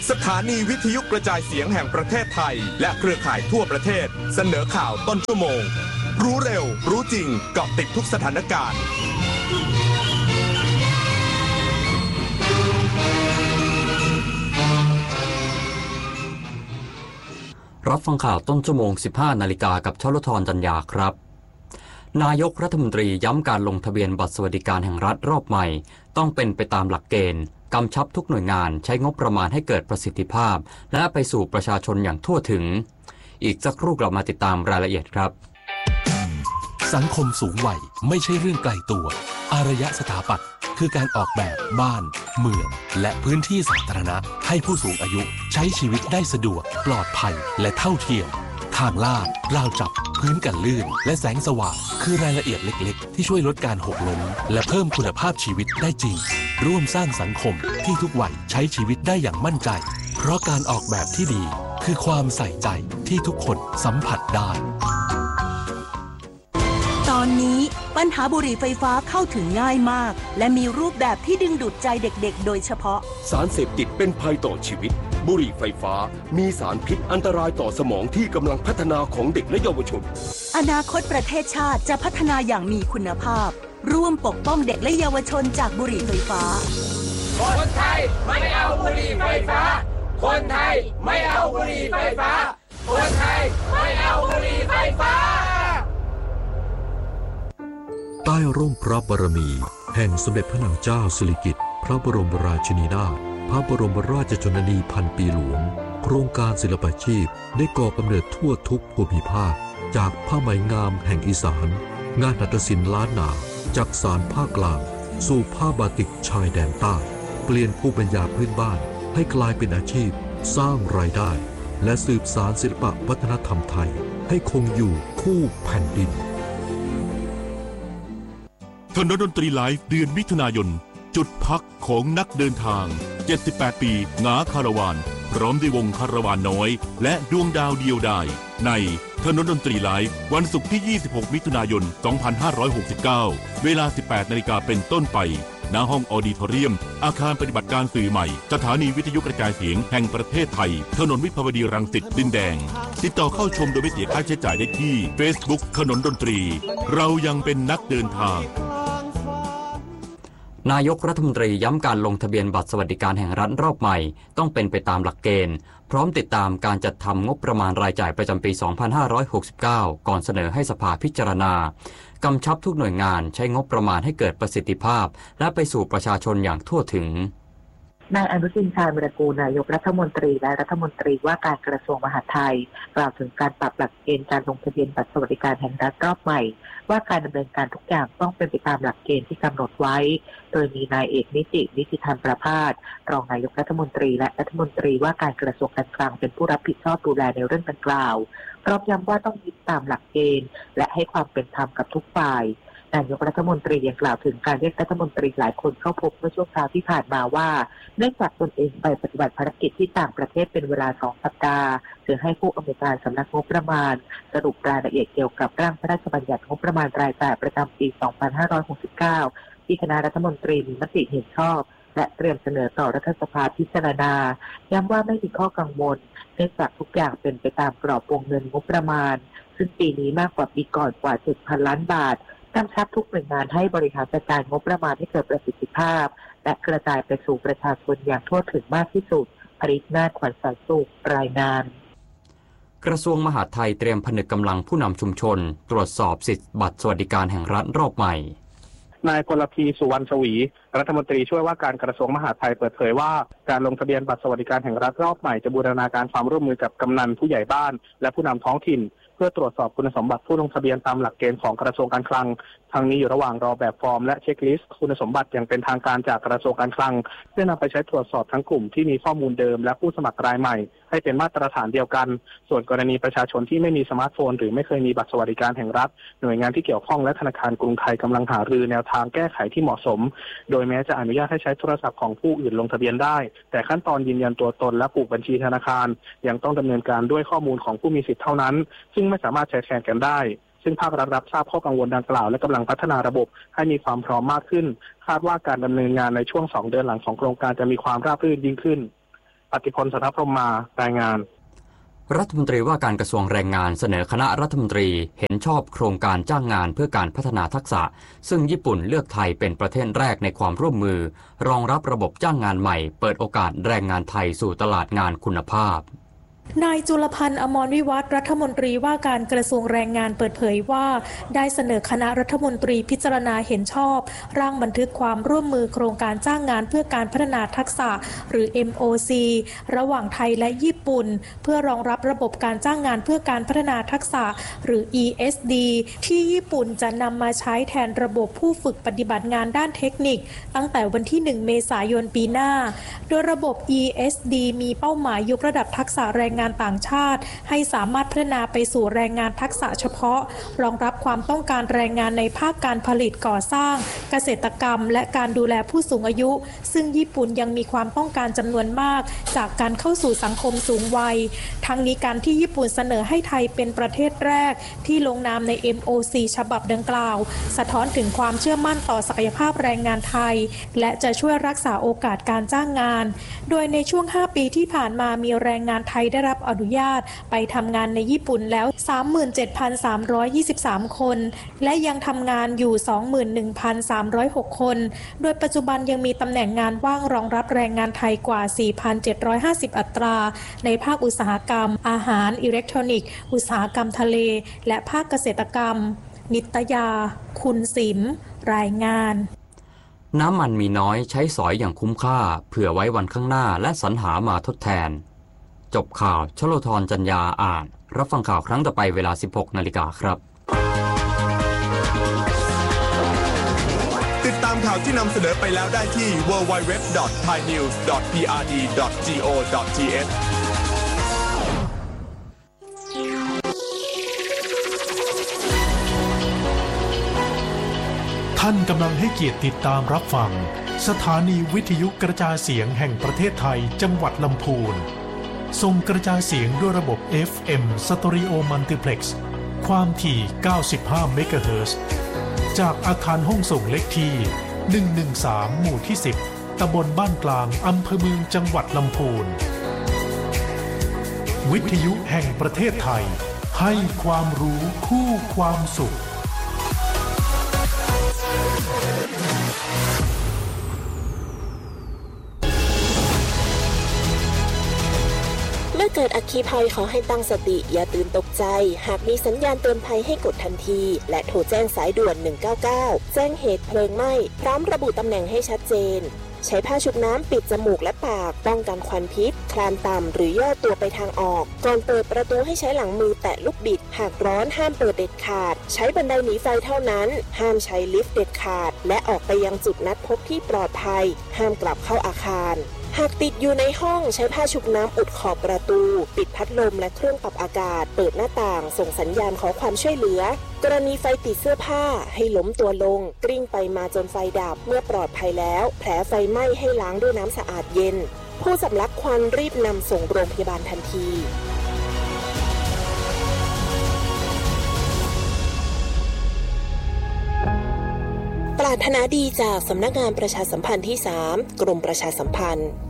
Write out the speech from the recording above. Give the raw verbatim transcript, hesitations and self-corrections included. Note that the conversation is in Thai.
สถานีวิทยุกระจายเสียงแห่งประเทศไทยและเครือข่ายทั่วประเทศเสนอข่าวต้นชั่วโมงรู้เร็วรู้จริงเกาะติดทุกสถานการณ์รับฟังข่าวต้นชั่วโมง สิบห้า นาฬิกากับชลธรจัญญาครับนายกรัฐมนตรีย้ำการลงทะเบียนบัตรสวัสดิการแห่งรัฐรอบใหม่ต้องเป็นไปตามหลักเกณฑ์กำชับทุกหน่วยงานใช้งบประมาณให้เกิดประสิทธิภาพและไปสู่ประชาชนอย่างทั่วถึงอีกสักครู่กลับมาติดตามรายละเอียดครับสังคมสูงวัยไม่ใช่เรื่องไกลตัวอารยสถาปัตย์คือการออกแบบบ้านเมืองและพื้นที่สาธารณะให้ผู้สูงอายุใช้ชีวิตได้สะดวกปลอดภัยและเท่าเทียมทางลาดราวจับพื้นกันลื่นและแสงสว่างคือรายละเอียดเล็กๆที่ช่วยลดการหกล้มและเพิ่มคุณภาพชีวิตได้จริงร่วมสร้างสังคมที่ทุกวัยใช้ชีวิตได้อย่างมั่นใจเพราะการออกแบบที่ดีคือความใส่ใจที่ทุกคนสัมผัสได้ตอนนี้ปัญหาบุหรี่ไฟฟ้าเข้าถึงง่ายมากและมีรูปแบบที่ดึงดูดใจเด็กๆโดยเฉพาะสารเสพติดเป็นภัยต่อชีวิตบุหรี่ไฟฟ้ามีสารพิษอันตรายต่อสมองที่กำลังพัฒนาของเด็กและเยาวชนอนาคตประเทศชาติจะพัฒนาอย่างมีคุณภาพร่วมปกป้องเด็กและเยาวชนจากบุหรี่ไฟฟ้าคนไทยไม่เอาบุหรี่ไฟฟ้าคนไทยไม่เอาบุหรี่ไฟฟ้าคนไทยไม่เอาบุหรี่ไฟฟ้าใต้ร่มพระบารมีแห่งสมเด็จพระนางเจ้าสิริกิติ์พระบรมราชินีนาถพระบรมราชชนนีพันปีหลวงโครงการศิลปาชีพได้ก่อกำเนิดทั่วทุกภูมิภาคจากผ้าไหมงามแห่งอีสานงานหัตถศิลป์ล้านนาจากสานภาคกลางสู่ผ้าบาติกชายแดนใต้เปลี่ยนภูมิปัญญาพื้นบ้านให้กลายเป็นอาชีพสร้างรายได้และสืบสานศิลปวัฒนธรรมไทยให้คงอยู่คู่แผ่นดินถนนดนตรีไลฟ์เดือนมิถุนายนจุดพักของนักเดินทางเจ็ดสิบแปดปีหงาคาราวานพร้อมด้วยวงคาราวานน้อยและดวงดาวเดียวดายในถนนดนตรีไลฟ์วันศุกร์ที่ยี่สิบหกมิถุนายนสองพันห้าร้อยหกสิบเก้าเวลา สิบแปดนาฬิกาเป็นต้นไปณห้องออดิทอเรียมอาคารปฏิบัติการสื่อใหม่สถานีวิทยุกระจายเสียงแห่งประเทศไทยถนนวิภาวดีรังสิตดินแดงติดต่อเข้าชมโดยไม่เสียค่าใช้จ่ายได้ที่ Facebook ถนนดนตรีเรายังเป็นนักเดินทางนายกรัฐมนตรีย้ำการลงทะเบียนบัตรสวัสดิการแห่งรัฐรอบใหม่ต้องเป็นไปตามหลักเกณฑ์พร้อมติดตามการจัดทำงบประมาณรายจ่ายประจำปี สองพันห้าร้อยหกสิบเก้า ก่อนเสนอให้สภาพิจารณากำชับทุกหน่วยงานใช้งบประมาณให้เกิดประสิทธิภาพและไปสู่ประชาชนอย่างทั่วถึงนายอนุทินชาญวิรากูลนายกรัฐมนตรีและรัฐมนตรีว่าการกระทรวงมหาดไทยกล่าวถึงการปรับหลักเกณฑ์การลงทะเบียนบัตรสวัสดิการแห่งรัฐรอบใหม่ว่าการดำเนินการทุกอย่างต้องเป็นไปตามหลักเกณฑ์ที่กำหนดไว้โดยมีนายเอกนิตินิติธรรมประภาสรองนายกรัฐมนตรีและรัฐมนตรีว่าการกระทรวงการคลังเป็นผู้รับผิดชอบดูแลในเรื่องดังกล่าวพร้อมย้ำว่าต้องยึดตามหลักเกณฑ์และให้ความเป็นธรรมกับทุกฝ่ายนายกรัฐมนตรียังกล่าวถึงการเรียกรัฐมนตรีหลายคนเข้าพบเมื่อช่วงเช้าที่ผ่านมาว่าเนื่องจากตนเองไปปฏิบัติภารกิจที่ต่างประเทศเป็นเวลาสองสัปดาห์จึงให้ผู้อำนวยการสำนักงบประมาณสรุปรายละเอียดเกี่ยวกับร่างพระราชบัญญัติงบประมาณรายจ่ายประจำปี สองพันห้าร้อยหกสิบเก้า ที่คณะรัฐมนตรีมีมติเห็นชอบและเตรียมเสนอต่อรัฐสภาพิจารณาย้ำว่าไม่มีข้อกังวลเนื่องจากทุกอย่างเป็นไปตามกรอบวงเงินงบประมาณซึ่งปีนี้มากกว่าปีก่อนกว่า เจ็ดพัน ล้านบาทกำชับทุกหน่วยงานให้บริหารจัดการงบประมาณให้เกิดประสิทธิภาพและกระจายไปสู่ประชาชนอย่างทั่วถึงมากที่สุดภริษนาถ ขวัญสายสุขรายงานกระทรวงมหาดไทยเตรียมผนึกกำลังผู้นำชุมชนตรวจสอบสิทธิบัตรสวัสดิการแห่งรัฐรอบใหม่นายพลพีสุวรรณชวีรัฐมนตรีช่วยว่าการกระทรวงมหาดไทยเปิดเผยว่าการลงทะเบียนบัตรสวัสดิการแห่งรัฐรอบใหม่จะบูรณาการความร่วมมือกับกำนันผู้ใหญ่บ้านและผู้นำท้องถิ่นเพื่อตรวจสอบคุณสมบัติผู้ลงทะเบียนตามหลักเกณฑ์ของกระทรวงการคลังทางนี้อยู่ระหว่างรอแบบฟอร์มและเช็คลิสต์คุณสมบัติอย่างเป็นทางการจากกระทรวงการคลังเพื่อนำไปใช้ตรวจสอบทั้งกลุ่มที่มีข้อมูลเดิมและผู้สมัครรายใหม่ให้เป็นมาตรฐานเดียวกันส่วนกรณีประชาชนที่ไม่มีสมาร์ทโฟนหรือไม่เคยมีบัตรสวัสดิการแห่งรัฐหน่วยงานที่เกี่ยวข้องและธนาคารกรุงไทยกำลังหารือแนวทางแก้ไขที่เหมาะสมโดยแม้จะอนุญาตให้ใช้โทรศัพท์ของผู้อื่นลงทะเบียนได้แต่ขั้นตอนยืนยันตัวตนและผูกบัญชีธนาคารยังต้องดำเนินการด้วยข้อมูลของผู้มีสิทธิ์เท่านั้นซึ่งไม่สามารถแชร์แทนกันได้ซึ่งภาครัฐรับทราบข้อกังวลดังกล่าวและกำลังพัฒนาระบบให้มีความพร้อมมากขึ้นคาดว่าการดำเนินงานในช่วงสองเดือนหลังของโครงการจะมีความราบรื่นยิ่งขึ้นปฏิพล สัทธพรหมมารายงานรัฐมนตรีว่าการกระทรวงแรงงานเสนอคณะรัฐมนตรีเห็นชอบโครงการจ้างงานเพื่อการพัฒนาทักษะซึ่งญี่ปุ่นเลือกไทยเป็นประเทศแรกในความร่วมมือรองรับระบบจ้างงานใหม่เปิดโอกาสแรงงานไทยสู่ตลาดงานคุณภาพนายจุลพันธ์อมรวิวัฒน์รัฐมนตรีว่าการกระทรวงแรงงานเปิดเผยว่าได้เสนอคณะรัฐมนตรีพิจารณาเห็นชอบร่างบันทึกความร่วมมือโครงการจ้างงานเพื่อการพัฒนาทักษะหรือ เอ็ม โอ ซี ระหว่างไทยและญี่ปุ่นเพื่อรองรับระบบการจ้างงานเพื่อการพัฒนาทักษะหรือ อี เอส ดี ที่ญี่ปุ่นจะนำมาใช้แทนระบบผู้ฝึกปฏิบัติงานด้านเทคนิคตั้งแต่วันที่หนึ่งเมษายนปีหน้าโดยระบบ อี เอส ดี มีเป้าหมายยกระดับทักษะแรงงานต่างชาติให้สามารถพัฒนาไปสู่แรงงานทักษะเฉพาะรองรับความต้องการแรงงานในภาคการผลิตก่อสร้างเกษตรกรรมและการดูแลผู้สูงอายุซึ่งญี่ปุ่นยังมีความต้องการจำนวนมากจากการเข้าสู่สังคมสูงวัยทั้งนี้การที่ญี่ปุ่นเสนอให้ไทยเป็นประเทศแรกที่ลงนามใน เอ็ม โอ ซี ฉบับดังกล่าวสะท้อนถึงความเชื่อมั่นต่อศักยภาพแรงงานไทยและจะช่วยรักษาโอกาสการจ้างงานโดยในช่วงห้าปีที่ผ่านมามีแรงงานไทยได้รับอนุญาตไปทำงานในญี่ปุ่นแล้ว สามหมื่นเจ็ดพันสามร้อยยี่สิบสาม คนและยังทำงานอยู่ สองหมื่นหนึ่งพันสามร้อยหก คนโดยปัจจุบันยังมีตำแหน่งงานว่างรองรับแรงงานไทยกว่า สี่พันเจ็ดร้อยห้าสิบ อัตราในภาคอุตสาหกรรมอาหารอิเล็กทรอนิกส์อุตสาหกรรมทะเลและภาคเกษตรกรรมนิตยาคุณศิมรายงานน้ำมันมีน้อยใช้สอยอย่างคุ้มค่าเผื่อไว้วันข้างหน้าและสรรหามาทดแทนจบข่าวชโลธรจัญญาอ่านรับฟังข่าวครั้งต่อไปเวลา สิบหกนาฬิกาครับติดตามข่าวที่นำเสนอไปแล้วได้ที่ ดับเบิลยู ดับเบิลยู ดับเบิลยู ดอท ไทยนิวส์ ดอท พี อาร์ ดี ดอท จี โอ ดอท ที เอชท่านกำลังให้เกียรติติดตามรับฟังสถานีวิทยุกระจายเสียงแห่งประเทศไทยจังหวัดลำพูนส่งกระจายเสียงด้วยระบบ เอฟ เอ็ม Stereo Multiplex ความถี่ เก้าสิบห้า เมกะเฮิรตซ์ จากอาคารห้องส่งเลขที่ หนึ่งหนึ่งสาม หมู่ที่ สิบ ตำบลบ้านกลางอำเภอเมืองจังหวัดลำพูนวิทยุแห่งประเทศไทยให้ความรู้คู่ความสุขเมื่อเกิดอัคคีภัยขอให้ตั้งสติอย่าตื่นตกใจหากมีสัญญาณเตือนภัยให้กดทันทีและโทรแจ้งสายด่วนหนึ่งเก้าเก้าแจ้งเหตุเพลิงไหม้พร้อมระบุตำแหน่งให้ชัดเจนใช้ผ้าชุบน้ำปิดจมูกและปากป้องกันควันพิษคลานต่ำหรือย่อตัวไปทางออกก่อนเปิดประตูให้ใช้หลังมือแตะลูกบิดหากร้อนห้ามเปิดเด็ดขาดใช้บันไดหนีไฟเท่านั้นห้ามใช้ลิฟต์เด็ดขาดและออกไปยังจุดนัดพบที่ปลอดภัยห้ามกลับเข้าอาคารหากติดอยู่ในห้องใช้ผ้าชุบน้ำอุดขอบประตูปิดพัดลมและเครื่องปรับอากาศเปิดหน้าต่างส่งสัญญาณขอความช่วยเหลือกรณีไฟติดเสื้อผ้าให้ล้มตัวลงกลิ้งไปมาจนไฟดับเมื่อปลอดภัยแล้วแผลไฟไหม้ให้ล้างด้วยน้ำสะอาดเย็นผู้สำลักควันรีบนำส่งโรงพยาบาลทันทีปรารถนาดีจากสำนักงานประชาสัมพันธ์ที่สามกรมประชาสัมพันธ์